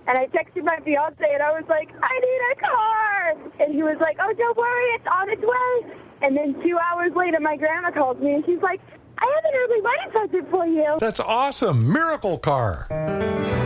And I texted my fiance, and I was like, I need a car. And he was like, oh, don't worry, it's on its way. And then 2 hours later, my grandma calls me, and she's like, I have an early wedding present for you. That's awesome. Miracle car.